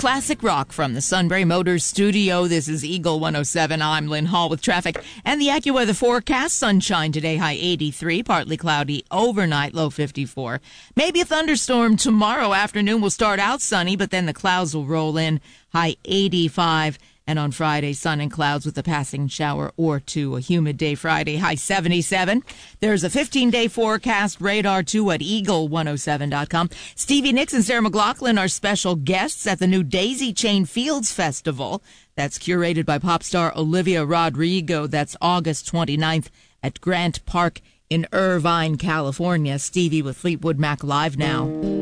classic rock from the Sunbury Motors studio. This is Eagle 107. I'm Lynn Hall with traffic and the AccuWeather forecast. Sunshine today, high 83, partly cloudy overnight, low 54. Maybe a thunderstorm tomorrow afternoon. Will start out sunny, but then the clouds will roll in, high 85. And on Friday, sun and clouds with a passing shower or two. A humid day Friday, high 77. There's a 15-day forecast, radar 2 at eagle107.com. Stevie Nicks and Sarah McLachlan are special guests at the new Daisy Chain Fields Festival. That's curated by pop star Olivia Rodrigo. That's August 29th at Grant Park in Irvine, California. Stevie with Fleetwood Mac live now.